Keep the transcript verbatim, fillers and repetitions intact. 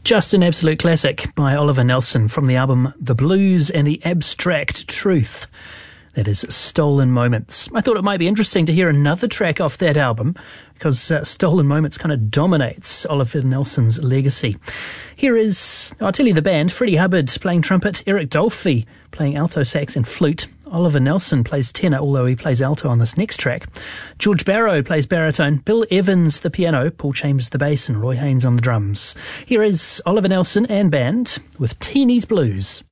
Just an absolute classic by Oliver Nelson from the album The Blues and the Abstract Truth. That is Stolen Moments. I thought it might be interesting to hear another track off that album because uh, Stolen Moments kind of dominates Oliver Nelson's legacy. Here is, I'll tell you the band, Freddie Hubbard playing trumpet, Eric Dolphy playing alto sax and flute. Oliver Nelson plays tenor, although he plays alto on this next track. George Barrow plays baritone, Bill Evans the piano, Paul Chambers the bass and Roy Haynes on the drums. Here is Oliver Nelson and band with Teeny's Blues.